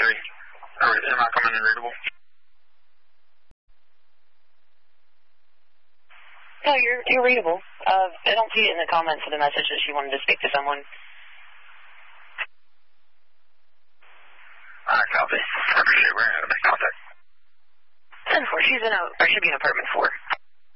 Or am I coming in readable? No, you're readable. I don't see it in the comments of the message that she wanted to speak to someone. Alright, copy. I appreciate it. We're going to make contact. 10-4, she's in should be in apartment 4.